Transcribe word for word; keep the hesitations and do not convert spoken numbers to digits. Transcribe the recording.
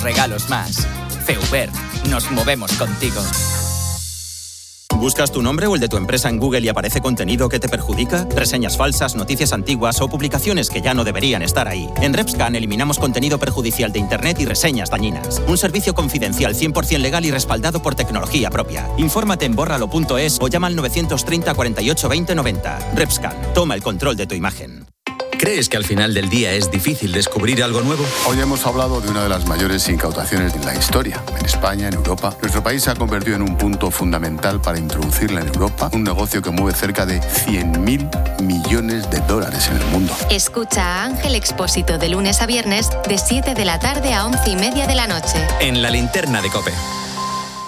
regalos más. Feuber, nos movemos contigo. ¿Buscas tu nombre o el de tu empresa en Google y aparece contenido que te perjudica? Reseñas falsas, noticias antiguas o publicaciones que ya no deberían estar ahí. En RepScan eliminamos contenido perjudicial de Internet y reseñas dañinas. Un servicio confidencial cien por ciento legal y respaldado por tecnología propia. Infórmate en bórralo punto es o llama al novecientos treinta, cuarenta y ocho, veinte, noventa. RepScan, toma el control de tu imagen. ¿Crees que al final del día es difícil descubrir algo nuevo? Hoy hemos hablado de una de las mayores incautaciones de la historia. En España, en Europa, nuestro país se ha convertido en un punto fundamental para introducirla en Europa, un negocio que mueve cerca de cien mil millones de dólares en el mundo. Escucha a Ángel Expósito de lunes a viernes de siete de la tarde a once y media de la noche. En La Linterna de COPE.